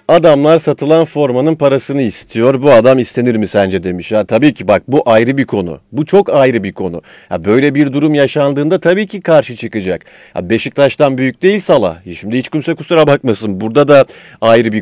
Adamlar satılan formanın parasını istiyor. Bu adam istenir mi sence demiş. Ya tabii ki bak bu ayrı bir konu. Bu çok ayrı bir konu. Ya böyle bir durum yaşandığında tabii ki karşı çıkacak. Ya Beşiktaş'tan büyük değil Salah. Şimdi hiç kimse kusura bakmasın. Burada da ayrı bir